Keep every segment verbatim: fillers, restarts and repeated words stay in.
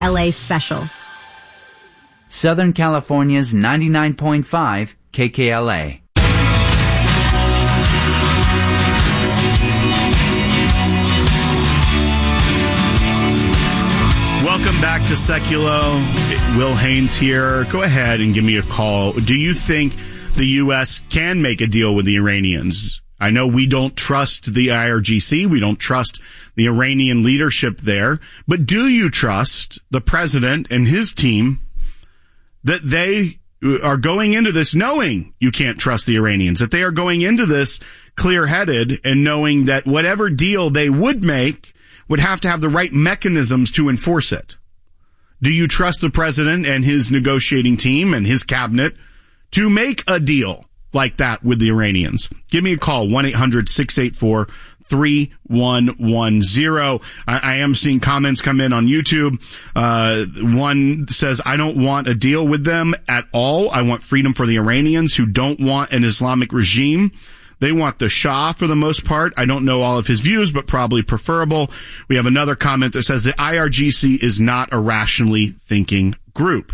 L A special. Southern California's ninety-nine point five K K L A. Welcome back to Seculo. Will Haynes here. Go ahead and give me a call. Do you think the U S can make a deal with the Iranians? I know we don't trust the I R G C. We don't trust the Iranian leadership there. But do you trust the president and his team that they are going into this knowing you can't trust the Iranians, that they are going into this clear-headed and knowing that whatever deal they would make would have to have the right mechanisms to enforce it? Do you trust the president and his negotiating team and his cabinet to make a deal like that with the Iranians? Give me a call, one eight hundred six eight four three one one zero. I, I am seeing comments come in on YouTube. Uh, one says, I don't want a deal with them at all. I want freedom for the Iranians who don't want an Islamic regime. They want the Shah for the most part. I don't know all of his views, but probably preferable. We have another comment that says the I R G C is not a rationally thinking group.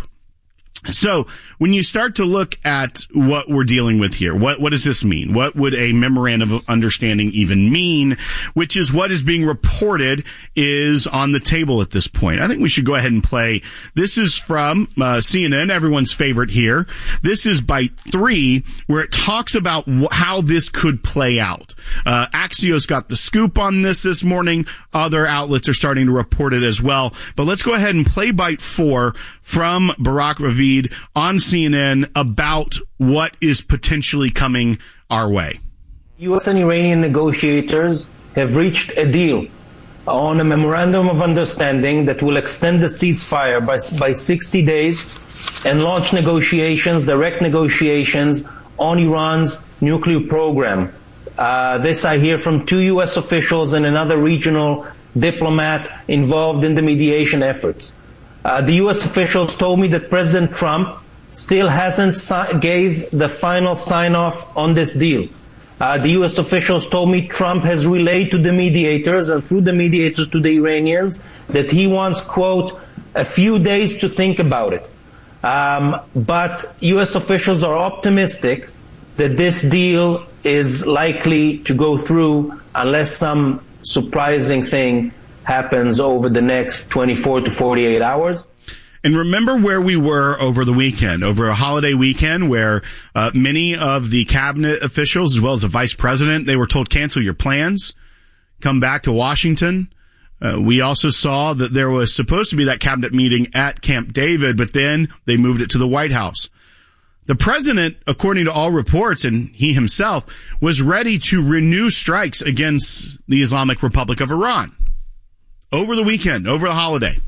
So when you start to look at what we're dealing with here, what, what does this mean? What would a memorandum of understanding even mean? Which is what is being reported is on the table at this point. I think we should go ahead and play. This is from uh, C N N, everyone's favorite here. This is bite three, where it talks about wh- how this could play out. Uh, Axios got the scoop on this this morning. Other outlets are starting to report it as well. But let's go ahead and play bite four from Barak Ravid on C N N about what is potentially coming our way. U S and Iranian negotiators have reached a deal on a memorandum of understanding that will extend the ceasefire by, by sixty days and launch negotiations, direct negotiations on Iran's nuclear program. Uh, this I hear from two U S officials and another regional diplomat involved in the mediation efforts. Uh, the U S officials told me that President Trump still hasn't si- gave the final sign-off on this deal. Uh, the U S officials told me Trump has relayed to the mediators and through the mediators to the Iranians that he wants, quote, a few days to think about it. Um, but U S officials are optimistic that this deal is likely to go through unless some surprising thing happens over the next twenty-four to forty-eight hours. And remember where we were over the weekend, over a holiday weekend where uh, many of the cabinet officials, as well as the vice president, they were told cancel your plans, come back to Washington. Uh, we also saw that there was supposed to be that cabinet meeting at Camp David, but then they moved it to the White House. The president, according to all reports, and he himself, was ready to renew strikes against the Islamic Republic of Iran over the weekend, over the holiday.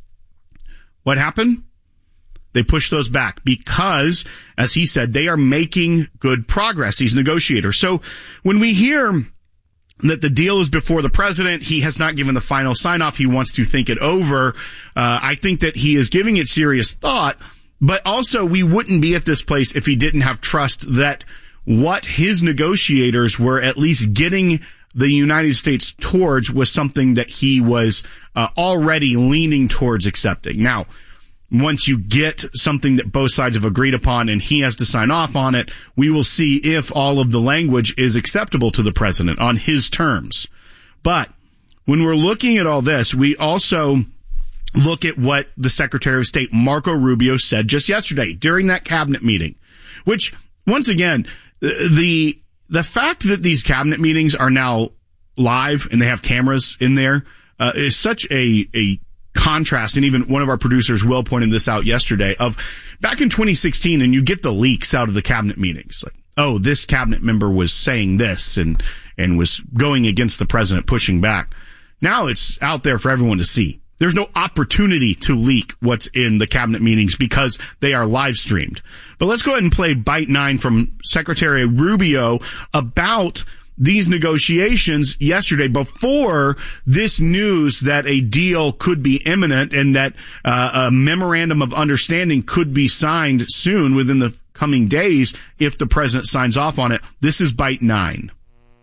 What happened? They pushed those back because, as he said, they are making good progress, these negotiators. So when we hear that the deal is before the president, he has not given the final sign-off, he wants to think it over, uh, I think that he is giving it serious thought. But also, we wouldn't be at this place if he didn't have trust that what his negotiators were at least getting the United States towards was something that he was uh, already leaning towards accepting. Now, once you get something that both sides have agreed upon and he has to sign off on it, we will see if all of the language is acceptable to the president on his terms. But when we're looking at all this, we also look at what the Secretary of State, Marco Rubio, said just yesterday during that cabinet meeting, which, once again, the the fact that these cabinet meetings are now live and they have cameras in there uh, is such a, a contrast. And even one of our producers, Will, pointed this out yesterday, of back in twenty sixteen, and you get the leaks out of the cabinet meetings. Like, oh, this cabinet member was saying this and, and was going against the president, pushing back. Now it's out there for everyone to see. There's no opportunity to leak what's in the cabinet meetings because they are live streamed. But let's go ahead and play bite nine from Secretary Rubio about these negotiations yesterday before this news that a deal could be imminent and that uh, a memorandum of understanding could be signed soon within the coming days if the president signs off on it. This is bite nine.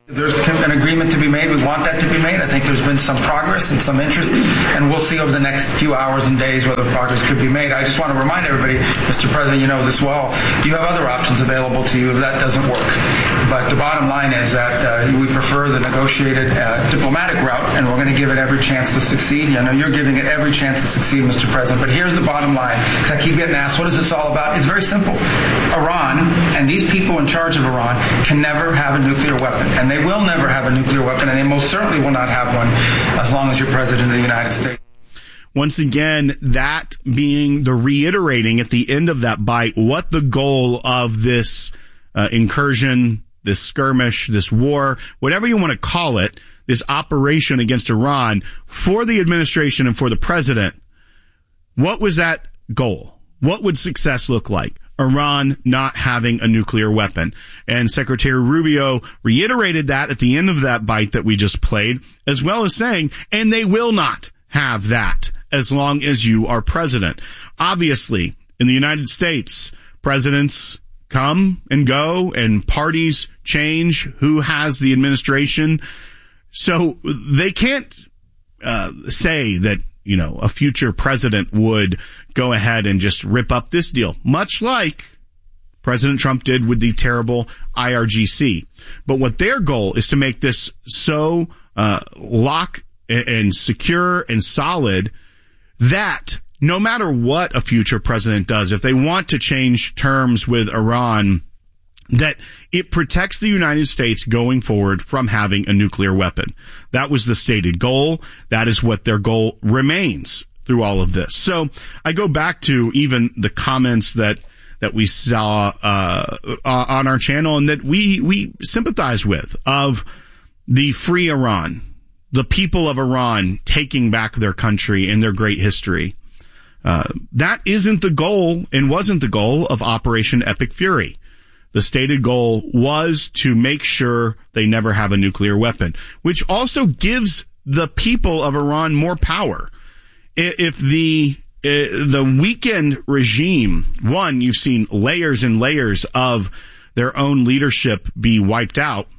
There's an agreement to be made. We want that to be made. I think there's been some progress and some interest, and we'll see over the next few hours and days whether progress could be made. I just want to remind everybody, Mister President, you know this well, you have other options available to you if that doesn't work. But the bottom line is that uh, we prefer the negotiated uh, diplomatic route, and we're going to give it every chance to succeed. I know you're giving it every chance to succeed, Mister President, but here's the bottom line, because I keep getting asked, what is this all about? It's very simple. Iran and these people in charge of Iran can never have a nuclear weapon, and they They will never have a nuclear weapon, and they most certainly will not have one as long as you're president of the United States. Once again, that being the reiterating at the end of that bite what the goal of this uh, incursion, this skirmish, this war, whatever you want to call it, this operation against Iran for the administration and for the president, what was that goal? What would success look like? Iran not having a nuclear weapon. And Secretary Rubio reiterated that at the end of that bite that we just played, as well as saying, and they will not have that as long as you are president. Obviously, in the United States, presidents come and go and parties change who has the administration. So they can't uh, say that, you know, a future president would go ahead and just rip up this deal, much like President Trump did with the terrible I R G C. But what their goal is to make this so uh, lock and secure and solid that no matter what a future president does, if they want to change terms with Iran, that it protects the United States going forward from having a nuclear weapon. That was the stated goal. That is what their goal remains through all of this. So I go back to even the comments that that we saw uh on our channel and that we we sympathize with, of the free Iran, the people of Iran taking back their country and their great history. Uh, that isn't the goal and wasn't the goal of Operation Epic Fury. The stated goal was to make sure they never have a nuclear weapon, which also gives the people of Iran more power. If the the weakened regime, one, you've seen layers and layers of their own leadership be wiped out.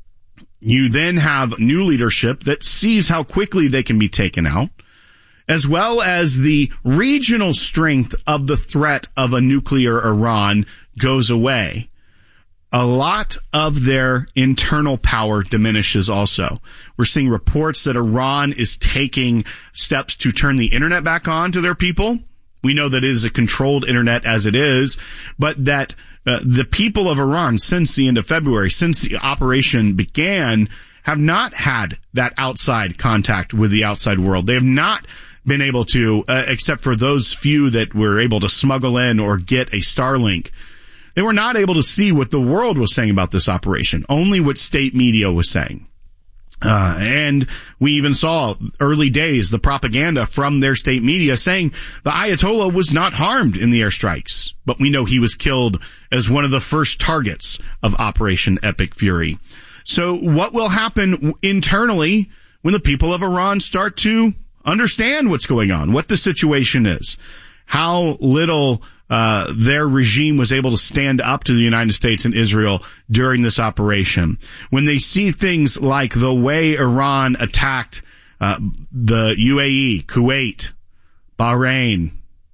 You then have new leadership that sees how quickly they can be taken out, as well as the regional strength of the threat of a nuclear Iran goes away. A lot of their internal power diminishes also. We're seeing reports that Iran is taking steps to turn the internet back on to their people. We know that it is a controlled internet as it is, but that uh, the people of Iran, since the end of February, since the operation began, have not had that outside contact with the outside world. They have not been able to, uh, except for those few that were able to smuggle in or get a Starlink. They were not able to see what the world was saying about this operation, only what state media was saying. Uh, and we even saw early days the propaganda from their state media saying the Ayatollah was not harmed in the airstrikes, but we know he was killed as one of the first targets of Operation Epic Fury. So what will happen internally when the people of Iran start to understand what's going on, what the situation is, how little Uh, their regime was able to stand up to the United States and Israel during this operation? When they see things like the way Iran attacked uh, the U A E, Kuwait, Bahrain,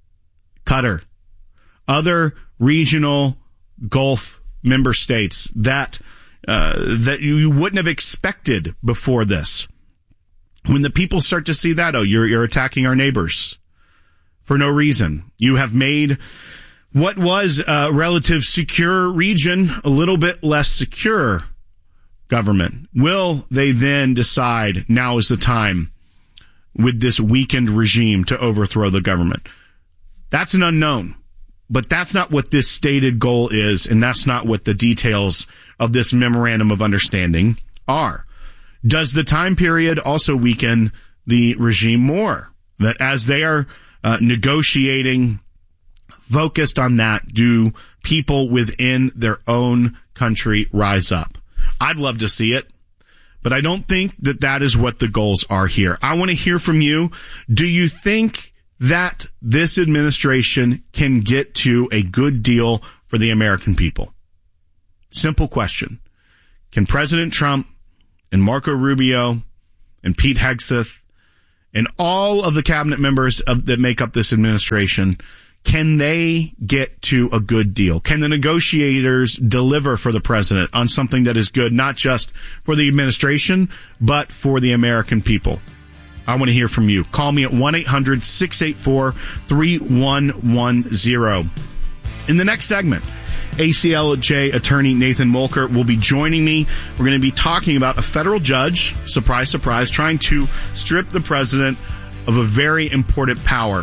Qatar, other regional Gulf member states that uh, that you wouldn't have expected before this. When the people start to see that, oh, you're you're attacking our neighbors for no reason. You have made what was a relative secure region a little bit less secure. Government. Will they then decide now is the time with this weakened regime to overthrow the government? That's an unknown. But that's not what this stated goal is, and that's not what the details of this memorandum of understanding are. Does the time period also weaken the regime more? That as they are Uh, negotiating, focused on that, do people within their own country rise up? I'd love to see it, but I don't think that that is what the goals are here. I want to hear from you. Do you think that this administration can get to a good deal for the American people? Simple question. Can President Trump and Marco Rubio and Pete Hegseth and all of the cabinet members of, that make up this administration, can they get to a good deal? Can the negotiators deliver for the president on something that is good, not just for the administration, but for the American people? I want to hear from you. Call me at one eight hundred six eight four three one one zero. In the next segment, A C L J attorney Nathan Molker will be joining me. We're going to be talking about a federal judge, surprise, surprise, trying to strip the president of a very important power.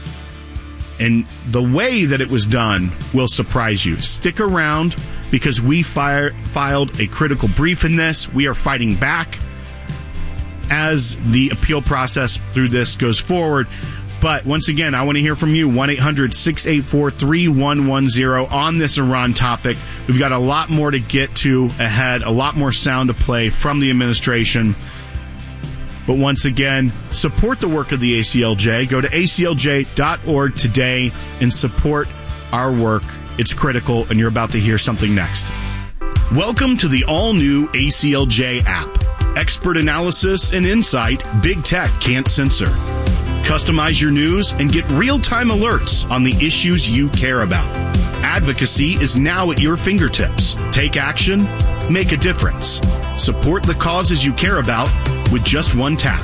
And the way that it was done will surprise you. Stick around because we fire, filed a critical brief in this. We are fighting back as the appeal process through this goes forward. But once again, I want to hear from you. one eight hundred six eight four three one one zero on this Iran topic. We've got a lot more to get to ahead, a lot more sound to play from the administration. But once again, support the work of the A C L J. Go to A C L J dot org today and support our work. It's critical, and you're about to hear something next. Welcome to the all-new A C L J app. Expert analysis and insight big tech can't censor. Customize your news and get real-time alerts on the issues you care about. Advocacy is now at your fingertips. Take action, make a difference. Support the causes you care about with just one tap.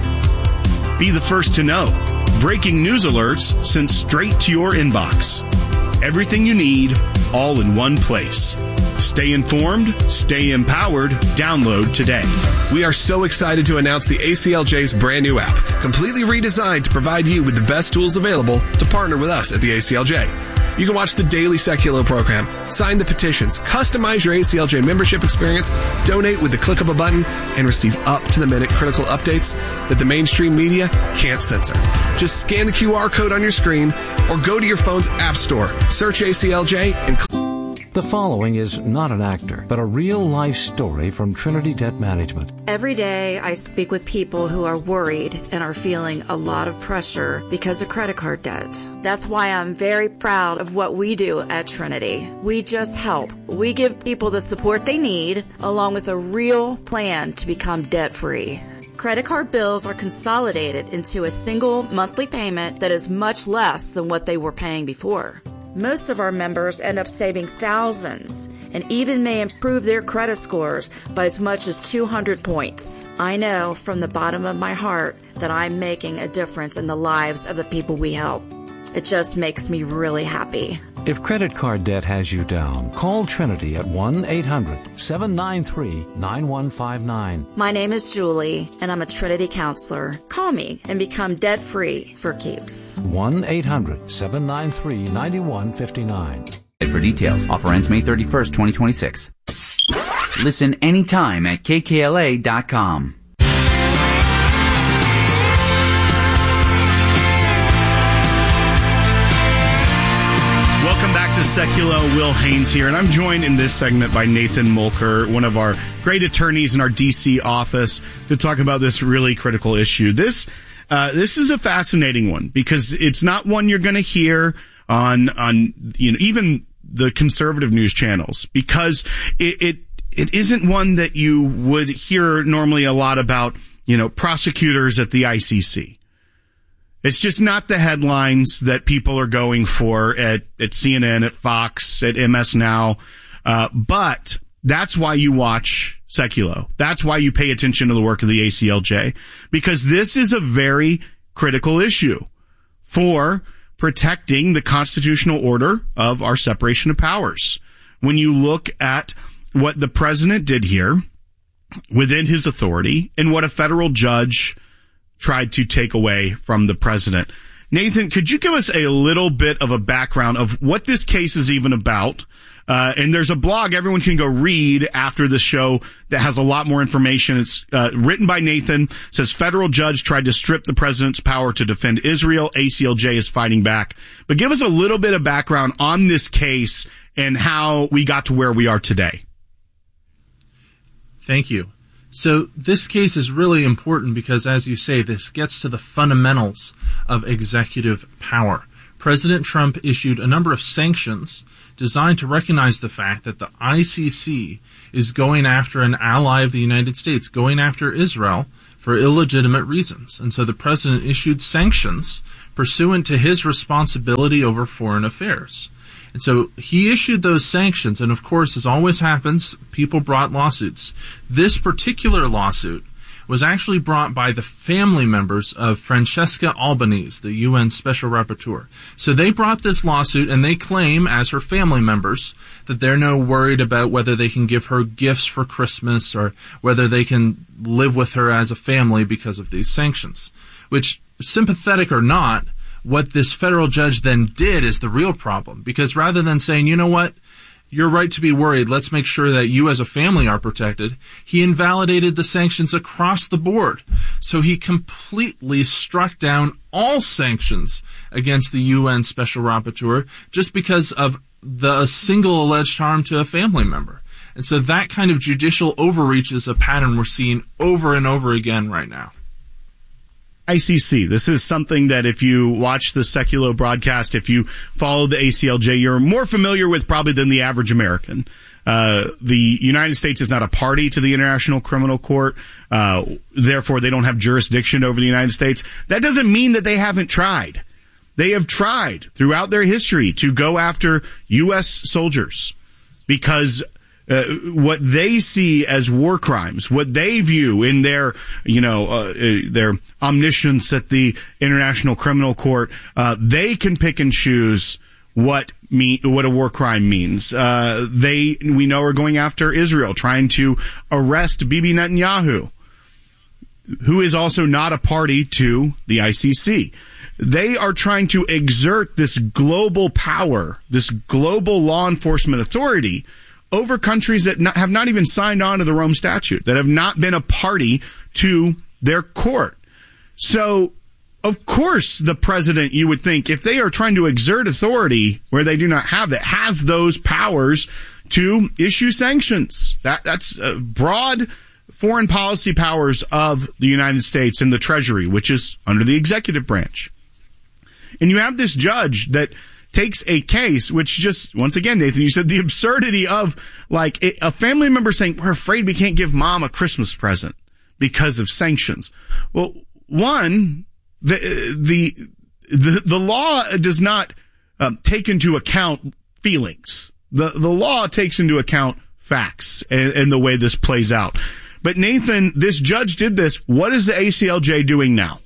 Be the first to know. Breaking news alerts sent straight to your inbox. Everything you need, all in one place. Stay informed, stay empowered. Download today. We are so excited to announce the A C L J's brand new app, completely redesigned to provide you with the best tools available to partner with us at the A C L J. You can watch the daily Seculo program, sign the petitions, customize your A C L J membership experience, donate with the click of a button, and receive up-to-the-minute critical updates that the mainstream media can't censor. Just scan the Q R code on your screen or go to your phone's app store, search A C L J, and click. The following is not an actor, but a real-life story from Trinity Debt Management. Every day I speak with people who are worried and are feeling a lot of pressure because of credit card debt. That's why I'm very proud of what we do at Trinity. We just help. We give people the support they need, along with a real plan to become debt-free. Credit card bills are consolidated into a single monthly payment that is much less than what they were paying before. Most of our members end up saving thousands and even may improve their credit scores by as much as two hundred points. I know from the bottom of my heart that I'm making a difference in the lives of the people we help. It just makes me really happy. If credit card debt has you down, call Trinity at one eight hundred seven nine three nine one five nine. My name is Julie, and I'm a Trinity counselor. Call me and become debt-free for keeps. one eight hundred seven nine three nine one five nine. For details, offer ends May thirty-first, twenty twenty-six. Listen anytime at K K L A dot com. Welcome back to Seculo. Will Haynes here, and I'm joined in this segment by Nathan Molker, one of our great attorneys in our D C office, to talk about this really critical issue. This uh, this is a fascinating one because it's not one you're going to hear on on you know even the conservative news channels, because it, it it isn't one that you would hear normally a lot about. You know, prosecutors at the I C C. It's just not the headlines that people are going for at, at C N N, at Fox, at M S Now. Uh, but that's why you watch Seculo. That's why you pay attention to the work of the A C L J, because this is a very critical issue for protecting the constitutional order of our separation of powers. When you look at what the president did here within his authority and what a federal judge tried to take away from the president. Nathan, could you give us a little bit of a background of what this case is even about? Uh, and there's a blog everyone can go read after the show that has a lot more information. It's uh, written by Nathan. It says federal judge tried to strip the president's power to defend Israel. A C L J is fighting back. But give us a little bit of background on this case and how we got to where we are today. Thank you. So this case is really important because, as you say, this gets to the fundamentals of executive power. President Trump issued a number of sanctions designed to recognize the fact that the I C C is going after an ally of the United States, going after Israel for illegitimate reasons. And so the president issued sanctions pursuant to his responsibility over foreign affairs. And so he issued those sanctions, and of course, as always happens, people brought lawsuits. This particular lawsuit was actually brought by the family members of Francesca Albanese, the U N Special Rapporteur. So they brought this lawsuit, and they claim, as her family members, that they're no worried about whether they can give her gifts for Christmas or whether they can live with her as a family because of these sanctions. Which, sympathetic or not, what this federal judge then did is the real problem. Because rather than saying, you know what, you're right to be worried, let's make sure that you as a family are protected, he invalidated the sanctions across the board. So he completely struck down all sanctions against the U N Special Rapporteur just because of the single alleged harm to a family member. And so that kind of judicial overreach is a pattern we're seeing over and over again right now. I C C. This is something that if you watch the Seculo broadcast, if you follow the A C L J, you're more familiar with probably than the average American. Uh, the United States is not a party to the International Criminal Court. Uh, therefore, they don't have jurisdiction over the United States. That doesn't mean that they haven't tried. They have tried throughout their history to go after U S soldiers because Uh, what they see as war crimes, what they view in their, you know, uh, their omniscience at the International Criminal Court, uh, they can pick and choose what mean, what a war crime means. Uh, they, we know, are going after Israel, trying to arrest Bibi Netanyahu, who is also not a party to the I C C. They are trying to exert this global power, this global law enforcement authority over countries that not, have not even signed on to the Rome Statute, that have not been a party to their court. So, of course, the president, you would think, if they are trying to exert authority where they do not have it, has those powers to issue sanctions. That, that's uh, broad foreign policy powers of the United States and the Treasury, which is under the executive branch. And you have this judge that takes a case, which just, once again, Nathan, you said the absurdity of, like, a family member saying, we're afraid we can't give mom a Christmas present because of sanctions. Well, one, the, the, the, the law does not um, take into account feelings. The, the law takes into account facts and, and the way this plays out. But Nathan, this judge did this. What is the A C L J doing now?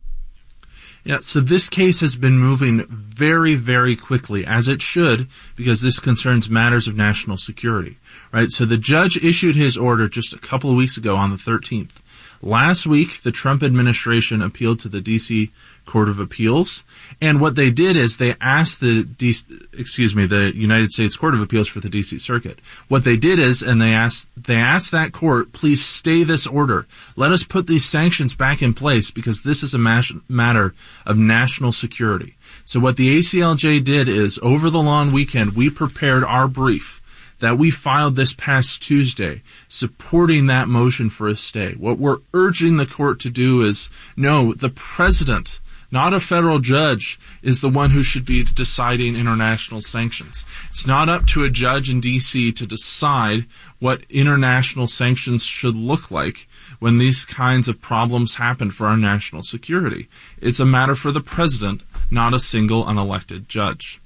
Yeah, so this case has been moving very, very quickly, as it should, because this concerns matters of national security, right? So the judge issued his order just a couple of weeks ago on the thirteenth. Last week, the Trump administration appealed to the D C Court of Appeals, and what they did is they asked the D C, excuse me, the United States Court of Appeals for the D C Circuit. What they did is, and they asked, they asked that court, please stay this order. Let us put these sanctions back in place because this is a mas- matter of national security. So what the A C L J did is, over the long weekend, we prepared our brief that we filed this past Tuesday, supporting that motion for a stay. What we're urging the court to do is, no, the president, not a federal judge, is the one who should be deciding international sanctions. It's not up to a judge in D C to decide what international sanctions should look like when these kinds of problems happen for our national security. It's a matter for the president, not a single unelected judge.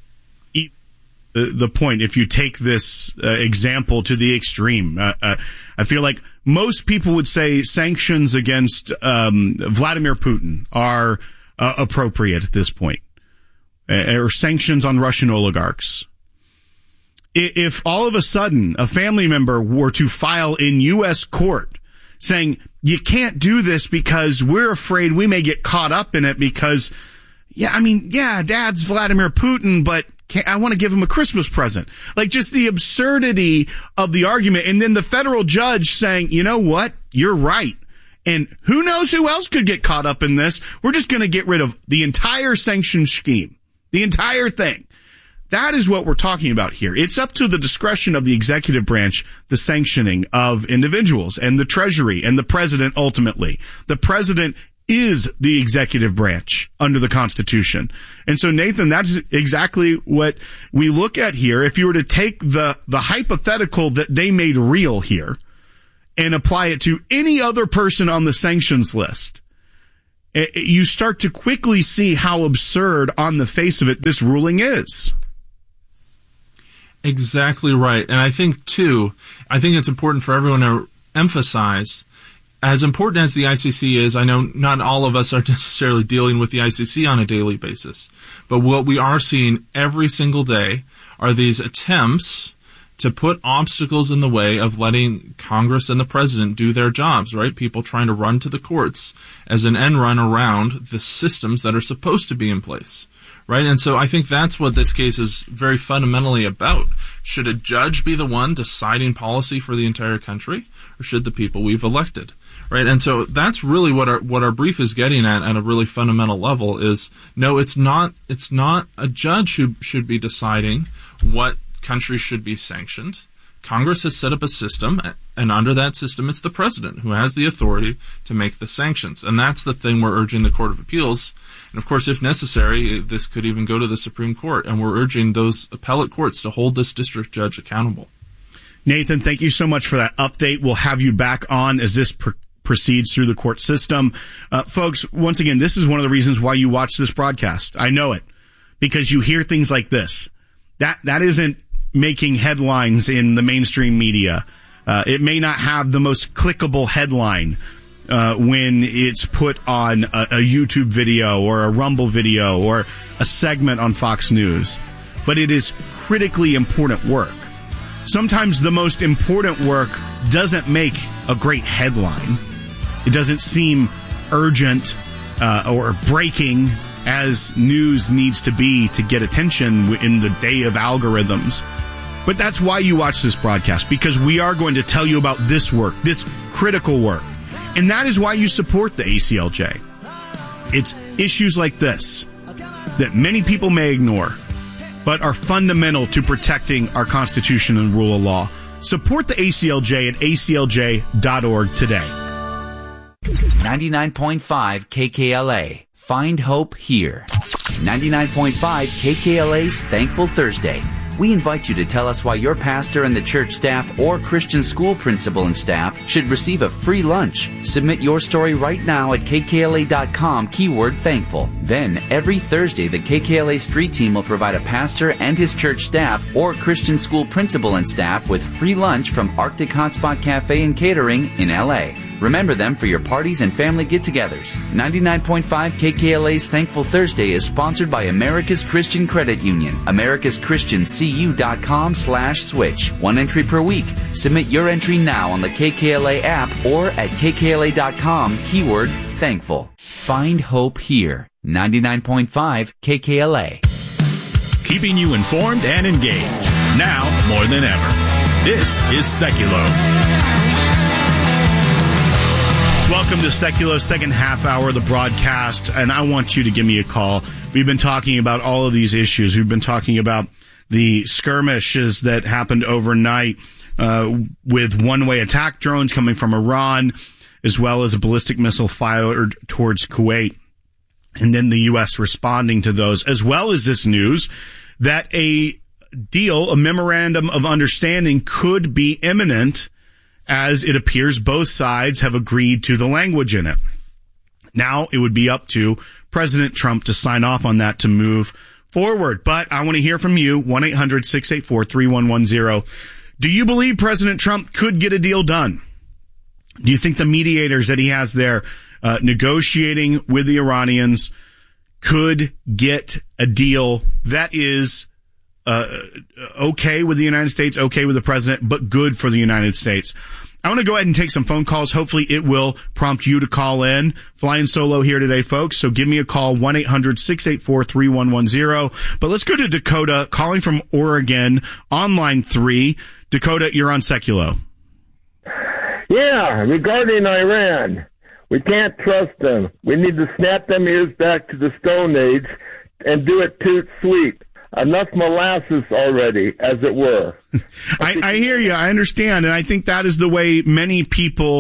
The point, if you take this uh, example to the extreme, uh, uh, I feel like most people would say sanctions against um, Vladimir Putin are uh, appropriate at this point, uh, or sanctions on Russian oligarchs. If all of a sudden a family member were to file in U S court saying, you can't do this because we're afraid we may get caught up in it because, yeah, I mean, yeah, dad's Vladimir Putin, but Can't, I want to give him a Christmas present. Like, just the absurdity of the argument. And then the federal judge saying, you know what? You're right. And who knows who else could get caught up in this? We're just going to get rid of the entire sanction scheme. The entire thing. That is what we're talking about here. It's up to the discretion of the executive branch, the sanctioning of individuals and the Treasury and the president ultimately. The president is the executive branch under the Constitution. And so, Nathan, that's exactly what we look at here. If you were to take the, the hypothetical that they made real here and apply it to any other person on the sanctions list, it, you start to quickly see how absurd on the face of it this ruling is. Exactly right. And I think, too, I think it's important for everyone to emphasize, as important as the I C C is, I know not all of us are necessarily dealing with the I C C on a daily basis, but what we are seeing every single day are these attempts to put obstacles in the way of letting Congress and the president do their jobs, right? People trying to run to the courts as an end run around the systems that are supposed to be in place, right? And so I think that's what this case is very fundamentally about. Should a judge be the one deciding policy for the entire country, or should the people we've elected? Right, and so that's really what our what our brief is getting at at a really fundamental level is no, it's not it's not a judge who should be deciding what countries should be sanctioned. Congress has set up a system, and under that system, it's the president who has the authority to make the sanctions, and that's the thing we're urging the Court of Appeals. And of course, if necessary, this could even go to the Supreme Court, and we're urging those appellate courts to hold this district judge accountable. Nathan, thank you so much for that update. We'll have you back on as this per- proceeds through the court system. Uh, folks, once again, this is one of the reasons why you watch this broadcast. I know it, because you hear things like this. That That isn't making headlines in the mainstream media. Uh, it may not have the most clickable headline uh, when it's put on a, a YouTube video or a Rumble video or a segment on Fox News, but it is critically important work. Sometimes the most important work doesn't make a great headline. It doesn't seem urgent uh, or breaking as news needs to be to get attention in the day of algorithms. But that's why you watch this broadcast, because we are going to tell you about this work, this critical work. And that is why you support the A C L J. It's issues like this that many people may ignore, but are fundamental to protecting our Constitution and rule of law. Support the A C L J at A C L J dot org today. ninety-nine point five K K L A. Find hope here. ninety-nine point five K K L A's Thankful Thursday. We invite you to tell us why your pastor and the church staff or Christian school principal and staff should receive a free lunch. Submit your story right now at K K L A dot com, keyword thankful. Then, every Thursday, the K K L A Street Team will provide a pastor and his church staff or Christian school principal and staff with free lunch from Arctic Hotspot Cafe and Catering in L A. Remember them for your parties and family get-togethers. ninety-nine point five K K L A's Thankful Thursday is sponsored by America's Christian Credit Union. Americas Christian C U dot com slash switch. One entry per week. Submit your entry now on the K K L A app or at K K L A dot com, keyword thankful. Find hope here. ninety-nine point five K K L A. Keeping you informed and engaged. Now more than ever. This is Seculo. Welcome to Seculo's second half hour of the broadcast, and I want you to give me a call. We've been talking about all of these issues. We've been talking about the skirmishes that happened overnight uh, with one-way attack drones coming from Iran, as well as a ballistic missile fired towards Kuwait, and then the U S responding to those, as well as this news that a deal, a memorandum of understanding, could be imminent, as it appears both sides have agreed to the language in it. Now it would be up to President Trump to sign off on that to move forward. But I want to hear from you, one eight hundred six eight four three one one zero. Do you believe President Trump could get a deal done? Do you think the mediators that he has there uh, negotiating with the Iranians could get a deal that is Uh, okay with the United States, okay with the president, but good for the United States? I want to go ahead and take some phone calls. Hopefully it will prompt you to call in. Flying solo here today, folks. So give me a call, one eight hundred six eight four three one one zero. But let's go to Dakota, calling from Oregon, on line three. Dakota, you're on Seculo. Yeah, regarding Iran, we can't trust them. We need to snap them ears back to the Stone Age and do it toot sweet. Enough molasses already, as it were. I, I hear you. I understand. And I think that is the way many people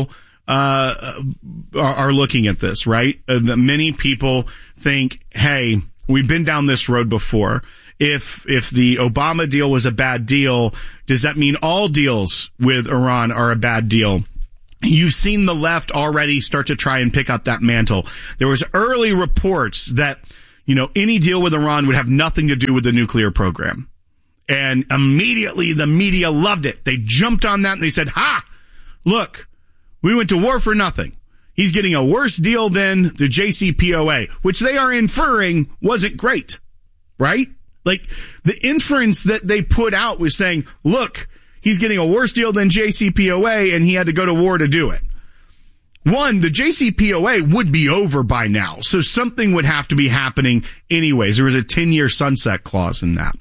uh, are, are looking at this, right? Uh, the, many people think, hey, we've been down this road before. If if the Obama deal was a bad deal, does that mean all deals with Iran are a bad deal? You've seen the left already start to try and pick up that mantle. There was early reports that, you know, any deal with Iran would have nothing to do with the nuclear program. And immediately the media loved it. They jumped on that and they said, ha, look, we went to war for nothing. He's getting a worse deal than the J C P O A, which they are inferring wasn't great, right? Like, the inference that they put out was saying, look, he's getting a worse deal than J C P O A, and he had to go to war to do it. One, the J C P O A would be over by now, so something would have to be happening anyways. There was a ten-year sunset clause in that.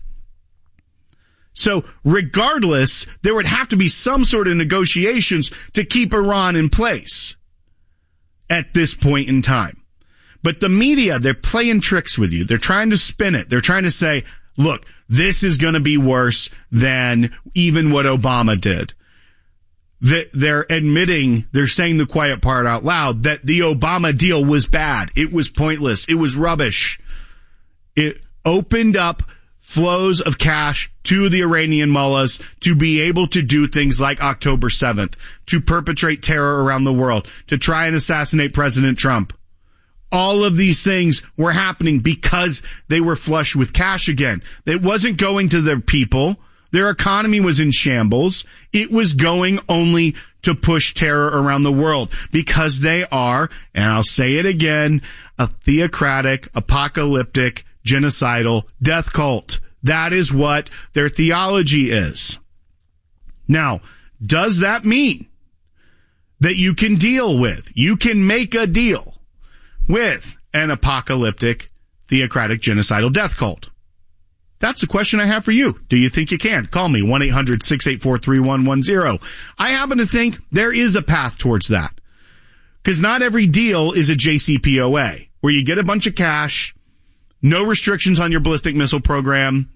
So regardless, there would have to be some sort of negotiations to keep Iran in place at this point in time. But the media, they're playing tricks with you. They're trying to spin it. They're trying to say, look, this is going to be worse than even what Obama did. They're admitting, they're saying the quiet part out loud, that the Obama deal was bad. It was pointless. It was rubbish. It opened up flows of cash to the Iranian mullahs to be able to do things like October seventh, to perpetrate terror around the world, to try and assassinate President Trump. All of these things were happening because they were flush with cash again. It wasn't going to their people. Their economy was in shambles. It was going only to push terror around the world because they are, and I'll say it again, a theocratic, apocalyptic, genocidal death cult. That is what their theology is. Now, does that mean that you can deal with, you can make a deal with an apocalyptic, theocratic, genocidal death cult? That's the question I have for you. Do you think you can? Call me, one eight hundred six eight four three one one zero. I happen to think there is a path towards that. Because not every deal is a J C P O A, where you get a bunch of cash, no restrictions on your ballistic missile program,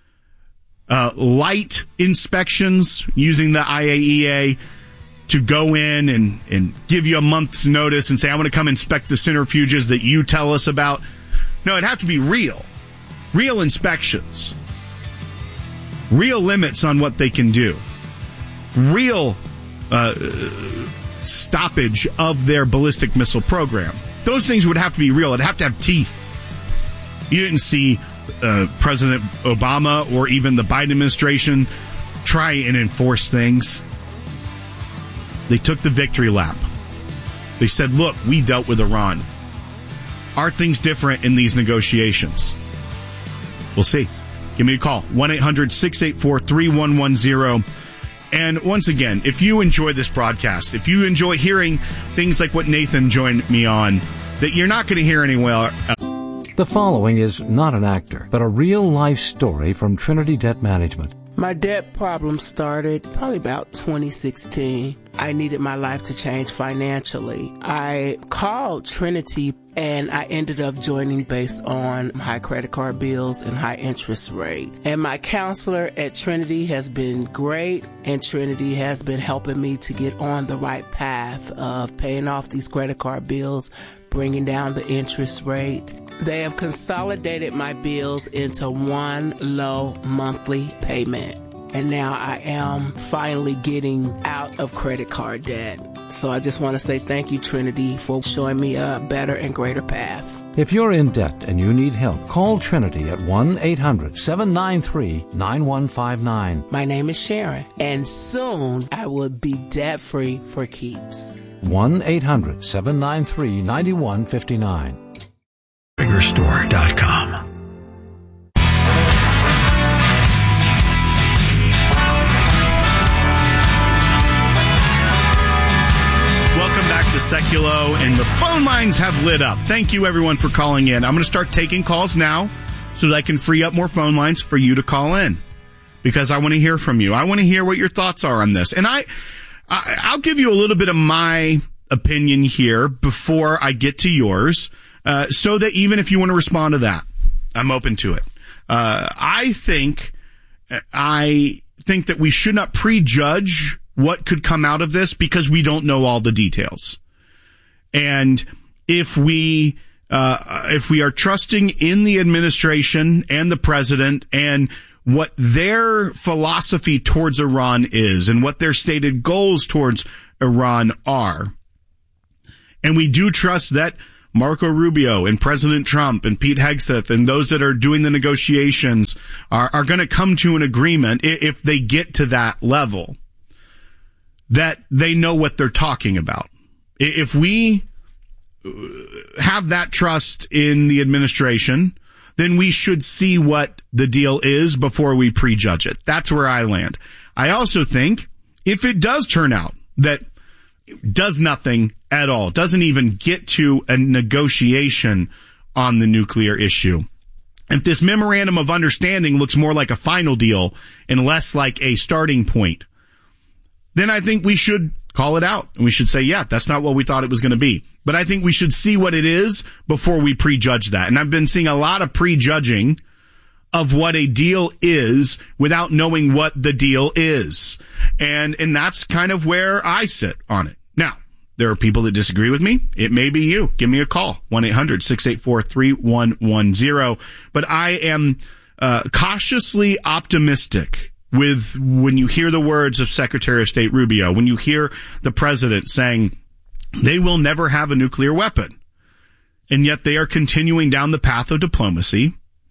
uh, light inspections using the I A E A to go in and, and give you a month's notice and say, I want to come inspect the centrifuges that you tell us about. No, it'd have to be real. Real inspections. Real limits on what they can do. Real uh, stoppage of their ballistic missile program. Those things would have to be real. It'd have to have teeth. You didn't see uh, President Obama or even the Biden administration try and enforce things. They took the victory lap. They said, look, we dealt with Iran. Are things different in these negotiations? We'll see. Give me a call. one eight hundred six eight four three one one zero. And once again, if you enjoy this broadcast, if you enjoy hearing things like what Nathan joined me on, that you're not going to hear anywhere else. The following is not an actor, but a real-life story from Trinity Debt Management. My debt problem started probably about twenty sixteen. I needed my life to change financially. I called Trinity and I ended up joining based on high credit card bills and high interest rate. And my counselor at Trinity has been great, and Trinity has been helping me to get on the right path of paying off these credit card bills, bringing down the interest rate. They have consolidated my bills into one low monthly payment. And now I am finally getting out of credit card debt. So I just want to say thank you, Trinity, for showing me a better and greater path. If you're in debt and you need help, call Trinity at one eight hundred seven nine three nine one five nine. My name is Sharon, and soon I will be debt-free for keeps. one eight hundred seven nine three nine one five nine. Trigger Store dot com. Welcome back to Seculo, and the phone lines have lit up. Thank you, everyone, for calling in. I'm going to start taking calls now so that I can free up more phone lines for you to call in, because I want to hear from you. I want to hear what your thoughts are on this. And I, I I'll give you a little bit of my opinion here before I get to yours, uh, so that even if you want to respond to that, I'm open to it. Uh, I think, I think that we should not prejudge what could come out of this because we don't know all the details. And if we uh, if we are trusting in the administration and the president and what their philosophy towards Iran is and what their stated goals towards Iran are, and we do trust that Marco Rubio and President Trump and Pete Hegseth and those that are doing the negotiations are, are going to come to an agreement if they get to that level, that they know what they're talking about. If we have that trust in the administration, then we should see what the deal is before we prejudge it. That's where I land. I also think if it does turn out that it does nothing at all, doesn't even get to a negotiation on the nuclear issue, if this memorandum of understanding looks more like a final deal and less like a starting point, then I think we should call it out. And we should say, yeah, that's not what we thought it was going to be. But I think we should see what it is before we prejudge that. And I've been seeing a lot of prejudging of what a deal is without knowing what the deal is. And, and that's kind of where I sit on it. Now, there are people that disagree with me. It may be you. Give me a call. one eight hundred six eight four three one one zero. But I am uh, cautiously optimistic with when you hear the words of Secretary of State Rubio, when you hear the president saying they will never have a nuclear weapon, and yet they are continuing down the path of diplomacy,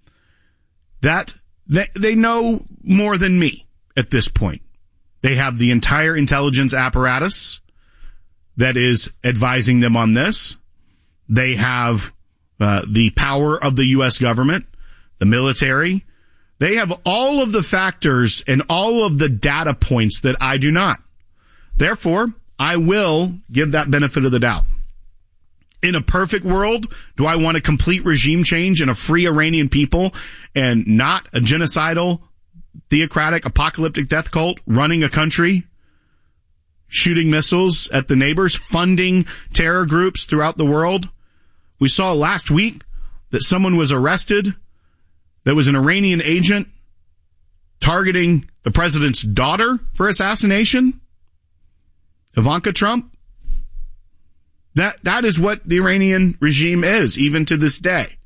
that they, they know more than me at this point. They have the entire intelligence apparatus that is advising them on this. They have uh, the power of the U S government, the military. They have all of the factors and all of the data points that I do not. Therefore, I will give that benefit of the doubt. In a perfect world, do I want a complete regime change and a free Iranian people and not a genocidal, theocratic, apocalyptic death cult running a country, shooting missiles at the neighbors, funding terror groups throughout the world? We saw last week that someone was arrested that was an Iranian agent targeting the president's daughter for assassination, Ivanka Trump. That, that is what the Iranian regime is, even to this day.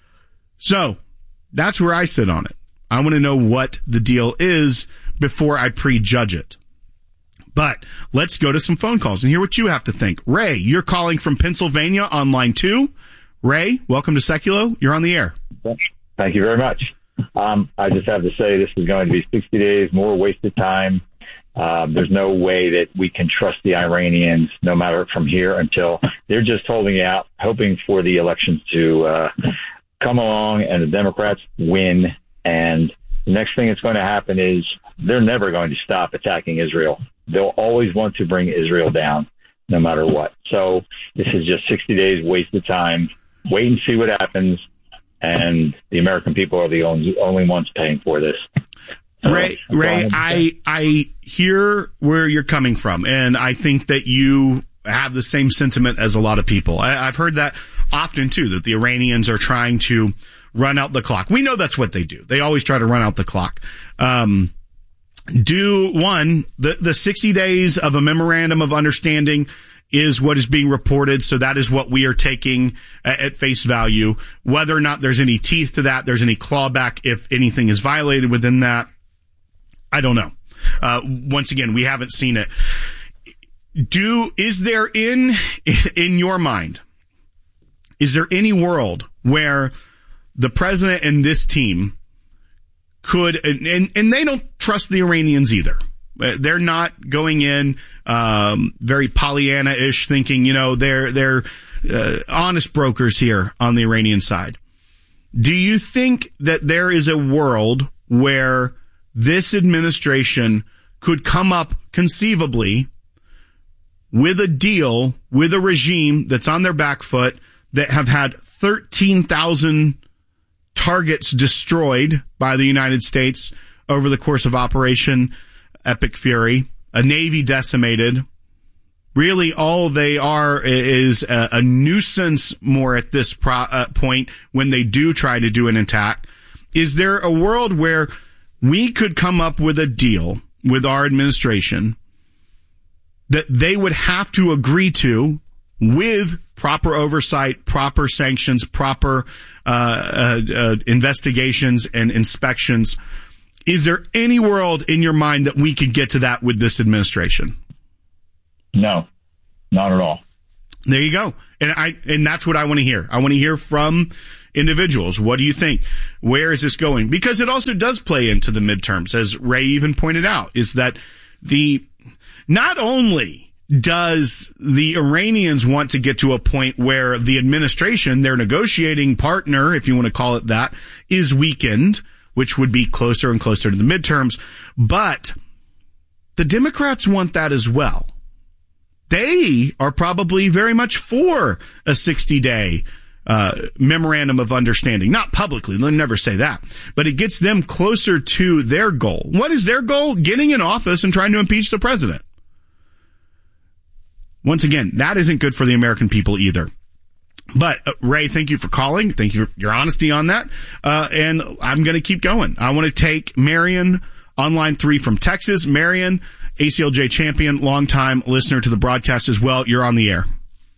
So that's where I sit on it. I want to know what the deal is before I prejudge it. But let's go to some phone calls and hear what you have to think. Ray, you're calling from Pennsylvania on line two. Ray, welcome to Seculo. You're on the air. Thank you very much. Um, I just have to say this is going to be sixty days, more wasted time. Um, there's no way that we can trust the Iranians, no matter from here until they're just holding out, hoping for the elections to uh, come along and the Democrats win. And the next thing that's going to happen is they're never going to stop attacking Israel. They'll always want to bring Israel down, no matter what. So this is just sixty days wasted time. Wait and see what happens. And the American people are the only, only ones paying for this. Ray, Ray, I, I hear where you're coming from, and I think that you have the same sentiment as a lot of people. I, I've heard that often, too, that the Iranians are trying to run out the clock. We know that's what they do. They always try to run out the clock. Um, do, one, the, the sixty days of a memorandum of understanding is what is being reported, so that is what we are taking at, at face value. Whether or not there's any teeth to that, there's any clawback if anything is violated within that, I don't know. Uh, once again, we haven't seen it. Do, is there in, in your mind, is there any world where the president and this team could, and, and, and they don't trust the Iranians either. They're not going in, um, very Pollyanna-ish thinking, you know, they're, they're, uh, honest brokers here on the Iranian side. Do you think that there is a world where this administration could come up conceivably with a deal with a regime that's on their back foot, that have had thirteen thousand targets destroyed by the United States over the course of Operation Epic Fury, a Navy decimated? Really, all they are is a, a nuisance more at this pro, uh, point when they do try to do an attack. Is there a world where we could come up with a deal with our administration that they would have to agree to with proper oversight, proper sanctions, proper uh, uh, uh, investigations and inspections. Is there any world in your mind that we could get to that with this administration? No, not at all. There you go. And I, and that's what I want to hear. I want to hear from individuals. What do you think? Where is this going? Because it also does play into the midterms, as Ray even pointed out, is that the, not only does the Iranians want to get to a point where the administration, their negotiating partner, if you want to call it that, is weakened, which would be closer and closer to the midterms, but the Democrats want that as well. They are probably very much for a sixty-day uh memorandum of understanding. Not publicly, they'll never say that, but it gets them closer to their goal. What is their goal? Getting in office and trying to impeach the president. Once again, that isn't good for the American people either. But, uh, Ray, thank you for calling. Thank you for your honesty on that. Uh, and I'm going to keep going. I want to take Marion on line three from Texas. Marion, A C L J champion, longtime listener to the broadcast as well. You're on the air.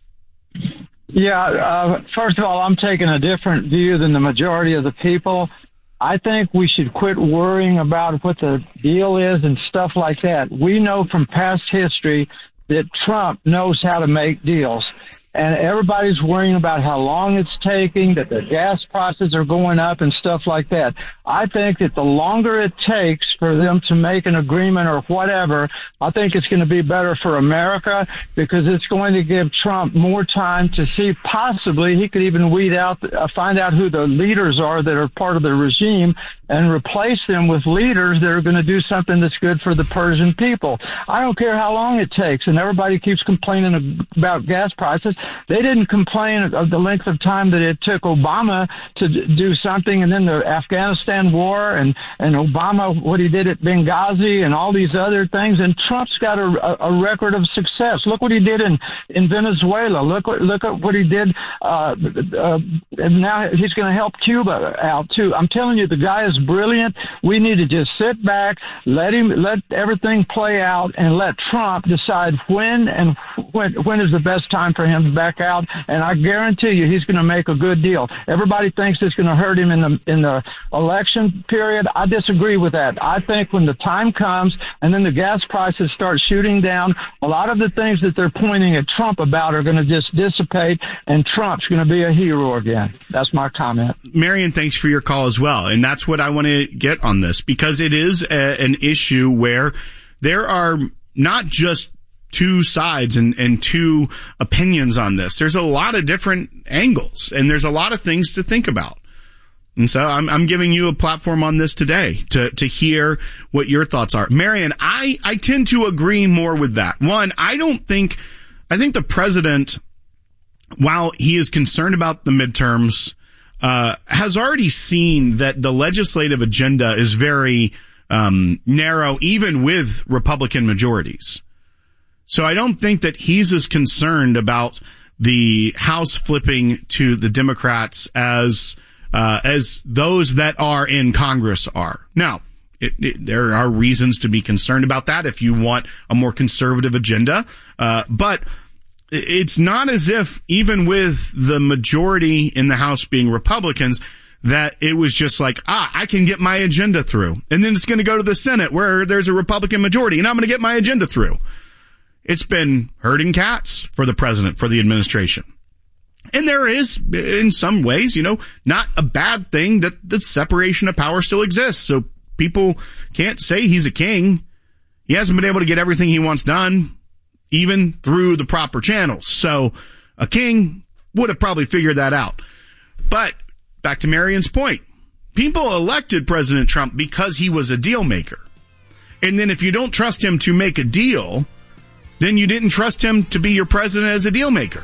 Yeah, uh, first of all, I'm taking a different view than the majority of the people. I think we should quit worrying about what the deal is and stuff like that. We know from past history that Trump knows how to make deals. And everybody's worrying about how long it's taking, that the gas prices are going up and stuff like that. I think that the longer it takes for them to make an agreement or whatever, I think it's going to be better for America because it's going to give Trump more time to see possibly he could even weed out, uh, find out who the leaders are that are part of the regime and replace them with leaders that are going to do something that's good for the Persian people. I don't care how long it takes, and everybody keeps complaining about gas prices. They didn't complain of the length of time that it took Obama to do something, and then the Afghanistan war and, and Obama, what he did at Benghazi and all these other things. And Trump's got a, a record of success. Look what he did in, in Venezuela. Look what, look at what he did. Uh, uh, and now he's going to help Cuba out too. I'm telling you, the guy is brilliant. We need to just sit back, let him, let everything play out, and let Trump decide when and when, when is the best time for him to back out. And I guarantee you, he's going to make a good deal. Everybody thinks it's going to hurt him in the in the election period. I disagree with that. I think when the time comes and then the gas prices start shooting down, a lot of the things that they're pointing at Trump about are going to just dissipate, and Trump's going to be a hero again. That's my comment. Marion, thanks for your call as well. And that's what I want to get on this, because it is a, an issue where there are not just two sides and, and two opinions on this. There's a lot of different angles, and there's a lot of things to think about. And so I'm, I'm giving you a platform on this today to, to hear what your thoughts are. Marion, I, I tend to agree more with that. One, I don't think, I think the president, while he is concerned about the midterms, uh, has already seen that the legislative agenda is very, um, narrow, even with Republican majorities. So I don't think that he's as concerned about the House flipping to the Democrats as uh, as those that are in Congress are. Now, it, it, there are reasons to be concerned about that if you want a more conservative agenda. Uh, but it's not as if, even with the majority in the House being Republicans, that it was just like, ah, I can get my agenda through. And then it's going to go to the Senate where there's a Republican majority, and I'm going to get my agenda through. It's been herding cats for the president, for the administration. And there is, in some ways, you know, not a bad thing that the separation of power still exists. So people can't say he's a king. He hasn't been able to get everything he wants done, even through the proper channels. So a king would have probably figured that out. But back to Marion's point, people elected President Trump because he was a deal maker. And then if you don't trust him to make a deal, then you didn't trust him to be your president as a deal maker.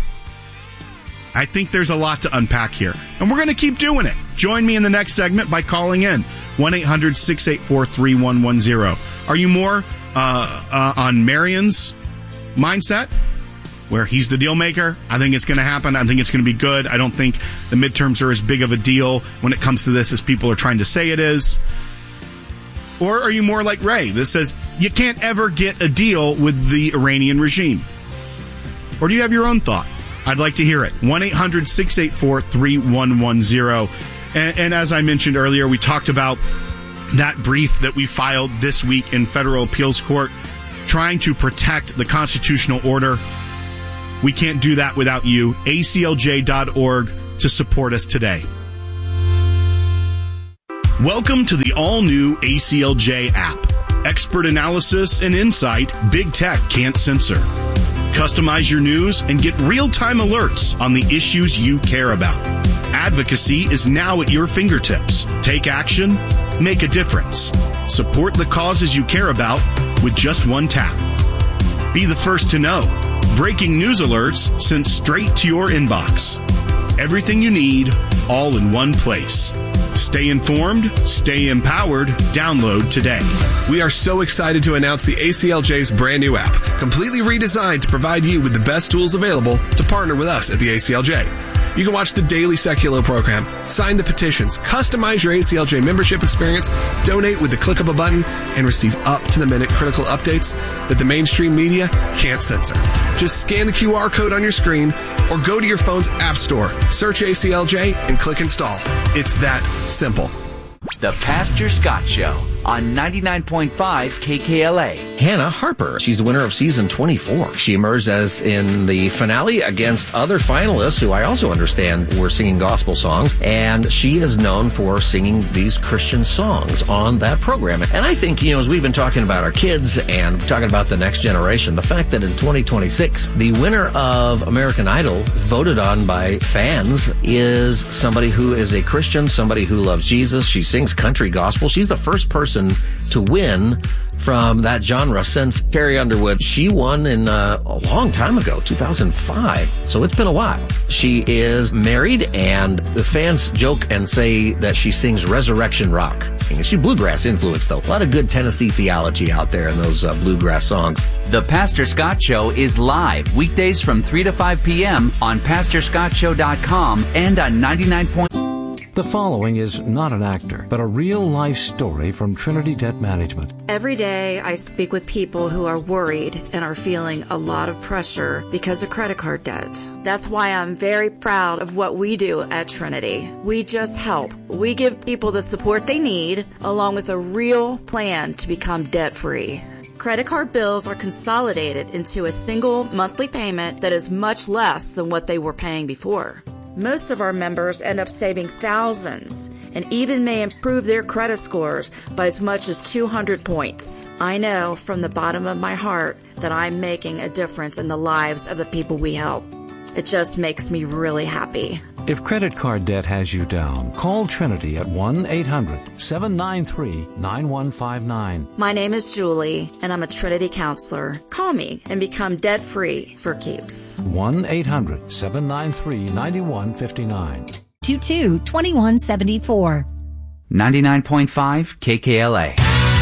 I think there's a lot to unpack here, and we're going to keep doing it. Join me in the next segment by calling in one eight hundred six eight four three one one zero. Are you more uh, uh, on Marion's mindset, where he's the deal maker? I think it's going to happen. I think it's going to be good. I don't think the midterms are as big of a deal when it comes to this as people are trying to say it is. Or are you more like Ray that says you can't ever get a deal with the Iranian regime? Or do you have your own thought? I'd like to hear it. one eight hundred six eight four three one one zero. And, and as I mentioned earlier, we talked about that brief that we filed this week in federal appeals court trying to protect the constitutional order. We can't do that without you. A C L J dot org to support us today. Welcome to the all-new A C L J app. Expert analysis and insight big tech can't censor. Customize your news and get real-time alerts on the issues you care about. Advocacy is now at your fingertips. Take action, make a difference. Support the causes you care about with just one tap. Be the first to know. Breaking news alerts sent straight to your inbox. Everything you need, all in one place. Stay informed, stay empowered. Download today. We are so excited to announce the A C L J's brand new app, completely redesigned to provide you with the best tools available to partner with us at the A C L J. You can watch the daily Secular program, sign the petitions, customize your A C L J membership experience, donate with the click of a button, and receive up-to-the-minute critical updates that the mainstream media can't censor. Just scan the Q R code on your screen or go to your phone's app store, search A C L J, and click install. It's that simple. The Pastor Scott Show on ninety-nine point five K K L A. Hannah Harper. She's the winner of season twenty-four. She emerged as in the finale against other finalists who I also understand were singing gospel songs. And she is known for singing these Christian songs on that program. And I think, you know, as we've been talking about our kids and talking about the next generation, the fact that in twenty twenty-six, the winner of American Idol, voted on by fans, is somebody who is a Christian, somebody who loves Jesus. She sings country gospel. She's the first person to win from that genre since Carrie Underwood. She won in uh, a long time ago, two thousand five. So it's been a while. She is married, and the fans joke and say that she sings resurrection rock. She's bluegrass influenced, though. A lot of good Tennessee theology out there in those uh, bluegrass songs. The Pastor Scott Show is live weekdays from three to five p.m. on pastor scott show dot com and on ninety-nine point. The following is not an actor, but a real-life story from Trinity Debt Management. Every day I speak with people who are worried and are feeling a lot of pressure because of credit card debt. That's why I'm very proud of what we do at Trinity. We just help. We give people the support they need, along with a real plan to become debt-free. Credit card bills are consolidated into a single monthly payment that is much less than what they were paying before. Most of our members end up saving thousands and even may improve their credit scores by as much as two hundred points. I know from the bottom of my heart that I'm making a difference in the lives of the people we help. It just makes me really happy. If credit card debt has you down, call Trinity at one eight hundred seven nine three nine one five nine. My name is Julie, and I'm a Trinity counselor. Call me and become debt-free for keeps. one eight hundred seven nine three nine one five nine. two two two one seven four. ninety-nine point five K K L A.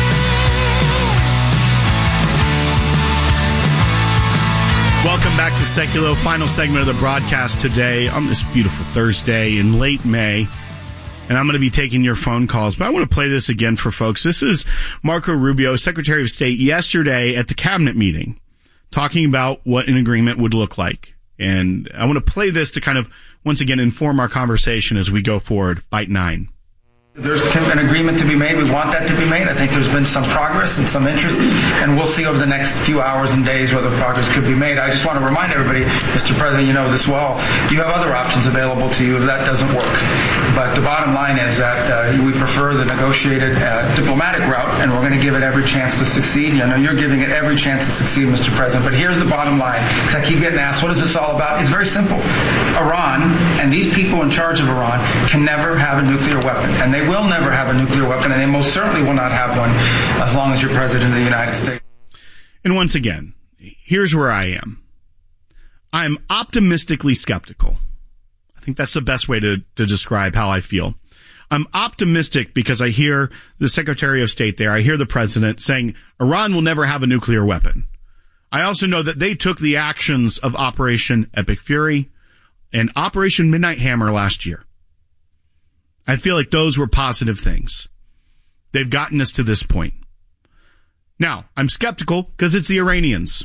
Welcome back to Seculo, final segment of the broadcast today on this beautiful Thursday in late May. And I'm going to be taking your phone calls, but I want to play this again for folks. This is Marco Rubio, Secretary of State, yesterday at the cabinet meeting, talking about what an agreement would look like. And I want to play this to kind of, once again, inform our conversation as we go forward. Bite nine. There's an agreement to be made. We want that to be made. I think there's been some progress and some interest, and we'll see over the next few hours and days whether progress could be made. I just want to remind everybody, Mister President, you know this well, you have other options available to you if that doesn't work. But the bottom line is that uh, we prefer the negotiated uh, diplomatic route, and we're going to give it every chance to succeed. I know you're giving it every chance to succeed, Mister President, but here's the bottom line, because I keep getting asked, what is this all about? It's very simple. Iran and these people in charge of Iran can never have a nuclear weapon, and they will never have a nuclear weapon, and they most certainly will not have one as long as you're president of the United States. And once again, here's where I am. I'm optimistically skeptical. I think that's the best way to, to describe how I feel. I'm optimistic because I hear the Secretary of State there. I hear the president saying Iran will never have a nuclear weapon. I also know that they took the actions of Operation Epic Fury and Operation Midnight Hammer last year. I feel like those were positive things. They've gotten us to this point. Now, I'm skeptical because it's the Iranians.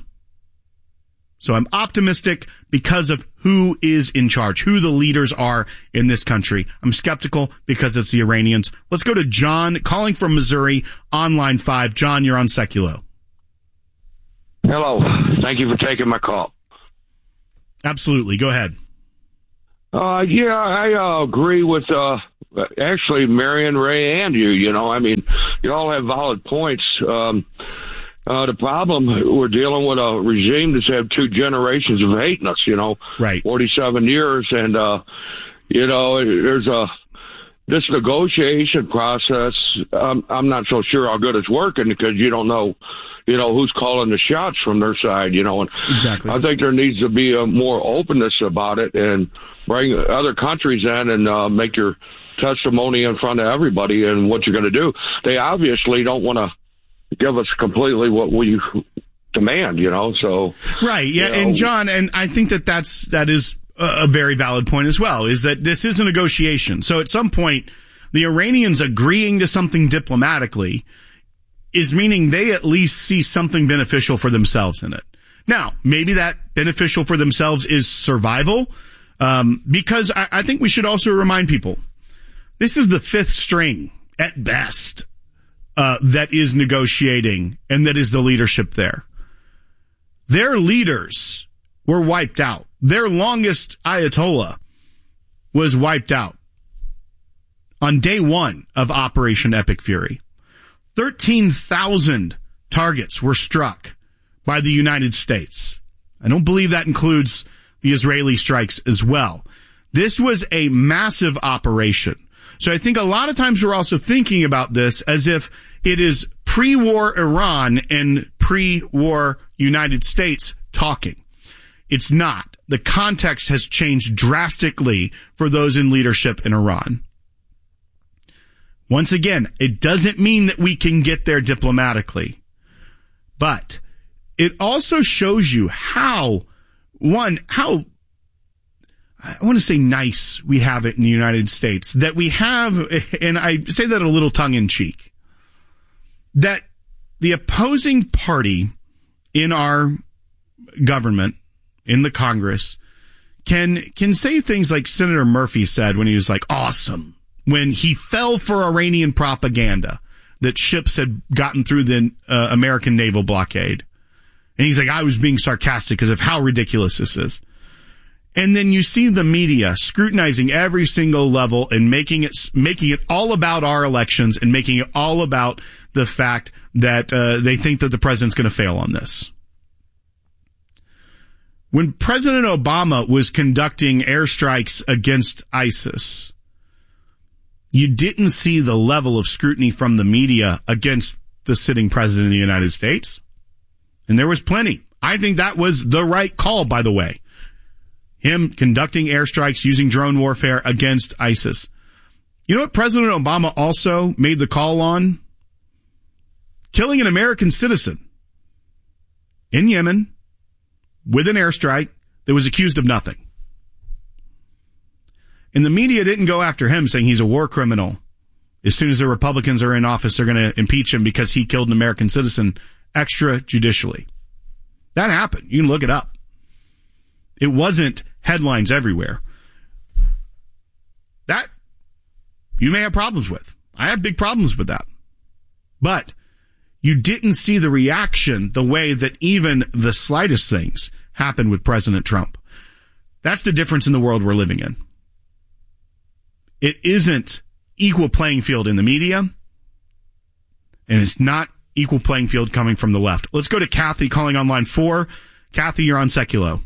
So I'm optimistic because of who is in charge, who the leaders are in this country. I'm skeptical because it's the Iranians. Let's go to John calling from Missouri on line five. John, you're on Seculo. Hello. Thank you for taking my call. Absolutely. Go ahead. Uh, yeah, I uh, agree with uh, actually Marion, Ray, and you. You know, I mean, you all have valid points. Um, Uh, the problem, we're dealing with a regime that's had two generations of hating us, you know, right. forty-seven years. And, uh, you know, there's a, this negotiation process. Um, I'm not so sure how good it's working because you don't know, you know, who's calling the shots from their side, you know, and exactly. I think there needs to be a more openness about it and bring other countries in and, uh, make your testimony in front of everybody and what you're going to do. They obviously don't want to give us completely what we demand, you know, so. Right, yeah, you know. and John, and I think that that's, that is a very valid point as well, is that this is a negotiation. So at some point, the Iranians agreeing to something diplomatically is meaning they at least see something beneficial for themselves in it. Now, maybe that beneficial for themselves is survival, um, because I, I think we should also remind people, this is the fifth string at best. Uh, that is negotiating and that is the leadership there. Their leaders were wiped out. Their longest Ayatollah was wiped out on day one of Operation Epic Fury. thirteen thousand targets were struck by the United States. I don't believe that includes the Israeli strikes as well. This was a massive operation. So I think a lot of times we're also thinking about this as if it is pre-war Iran and pre-war United States talking. It's not. The context has changed drastically for those in leadership in Iran. Once again, it doesn't mean that we can get there diplomatically, but it also shows you how, one, how I want to say nice we have it in the United States, that we have, and I say that a little tongue-in-cheek, that the opposing party in our government, in the Congress, can can say things like Senator Murphy said when he was like, awesome, when he fell for Iranian propaganda that ships had gotten through the uh, American naval blockade. And he's like, I was being sarcastic because of how ridiculous this is. And then you see the media scrutinizing every single level and making it making it all about our elections and making it all about the fact that uh, they think that the president's going to fail on this. When President Obama was conducting airstrikes against ISIS, you didn't see the level of scrutiny from the media against the sitting president of the United States. And there was plenty. I think that was the right call, by the way. Him conducting airstrikes using drone warfare against ISIS. You know what President Obama also made the call on? Killing an American citizen in Yemen with an airstrike that was accused of nothing. And the media didn't go after him saying he's a war criminal. As soon as the Republicans are in office, they're going to impeach him because he killed an American citizen extrajudicially. That happened. You can look it up. It wasn't headlines everywhere. That you may have problems with. I have big problems with that. But you didn't see the reaction the way that even the slightest things happened with President Trump. That's the difference in the world we're living in. It isn't equal playing field in the media, and it's not equal playing field coming from the left. Let's go to Kathy calling on line four. Kathy, you're on Seculo.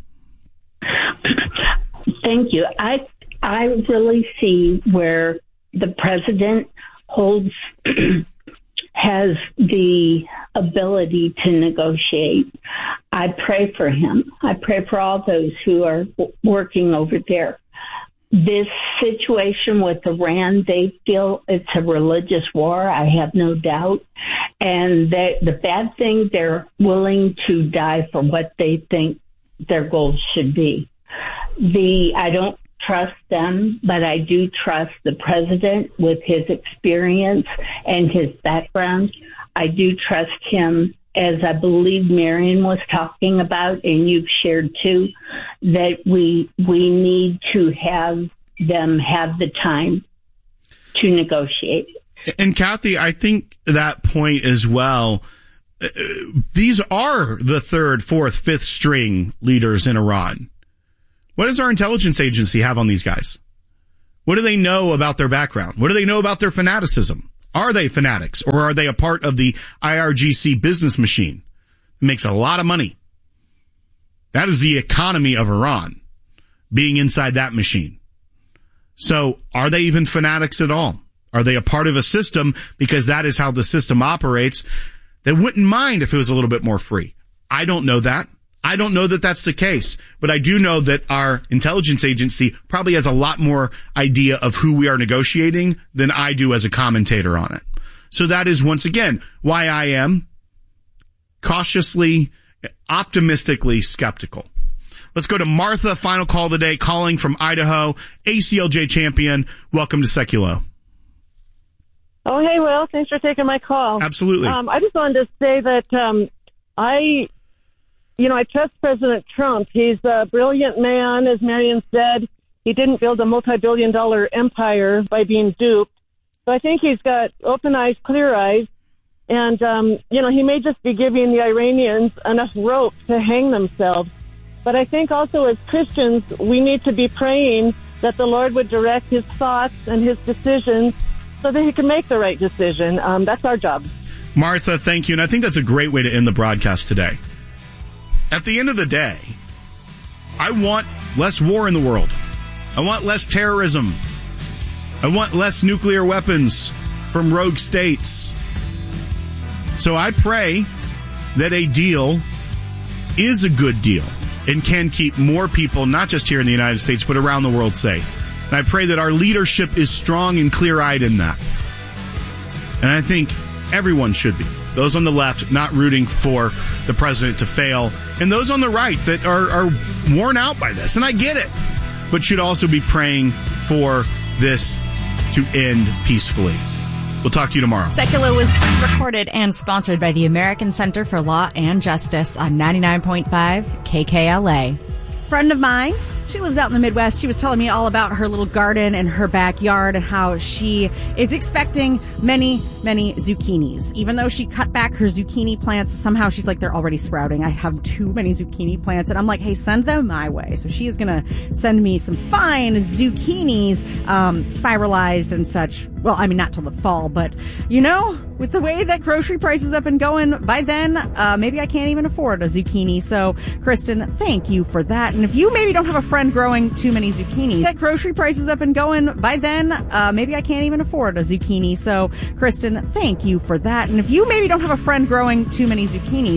Thank you. I I really see where the president holds has the ability to negotiate. I pray for him. I pray for all those who are w- working over there. This situation with Iran, they feel it's a religious war. I have no doubt. And they, the bad thing, they're willing to die for what they think their goals should be. The I don't trust them, but I do trust the president with his experience and his background. I do trust him, as I believe Marion was talking about, and you've shared too, that we we need to have them have the time to negotiate. And Kathy, I think that point as well, uh, these are the third, fourth, fifth string leaders in Iran. What does our intelligence agency have on these guys? What do they know about their background? What do they know about their fanaticism? Are they fanatics, or are they a part of the I R G C business machine? It makes a lot of money. That is the economy of Iran, being inside that machine. So are they even fanatics at all? Are they a part of a system because that is how the system operates? They wouldn't mind if it was a little bit more free. I don't know that. I don't know that that's the case, but I do know that our intelligence agency probably has a lot more idea of who we are negotiating than I do as a commentator on it. So that is, once again, why I am cautiously, optimistically skeptical. Let's go to Martha, final call of the day, calling from Idaho, A C L J champion. Welcome to Seculo. Oh, hey, Will. Thanks for taking my call. Absolutely. Um, I just wanted to say that um, I, you know, I trust President Trump. He's a brilliant man, as Marion said. He didn't build a multi-billion dollar empire by being duped. So I think he's got open eyes, clear eyes. And, um, you know, he may just be giving the Iranians enough rope to hang themselves. But I think also as Christians, we need to be praying that the Lord would direct his thoughts and his decisions so that he can make the right decision. Um, that's our job. Martha, thank you. And I think that's a great way to end the broadcast today. At the end of the day, I want less war in the world. I want less terrorism. I want less nuclear weapons from rogue states. So I pray that a deal is a good deal and can keep more people, not just here in the United States, but around the world safe. And I pray that our leadership is strong and clear-eyed in that. And I think everyone should be. Those on the left not rooting for the president to fail, and those on the right that are, are worn out by this. And I get it, but should also be praying for this to end peacefully. We'll talk to you tomorrow. Secular was recorded and sponsored by the American Center for Law and Justice on ninety-nine point five K K L A. Friend of mine, she lives out in the Midwest. She was telling me all about her little garden and her backyard and how she is expecting many, many zucchinis. Even though she cut back her zucchini plants, somehow she's like, they're already sprouting. I have too many zucchini plants. And I'm like, hey, send them my way. So she is going to send me some fine zucchinis, um, spiralized and such. Well, I mean, not till the fall, but, you know, with the way that grocery prices have been going, by then, uh, maybe I can't even afford a zucchini. So, Kristen, thank you for that. And if you maybe don't have a friend growing too many zucchinis, that grocery prices have been going, by then, uh, maybe I can't even afford a zucchini. So, Kristen, thank you for that. And if you maybe don't have a friend growing too many zucchinis,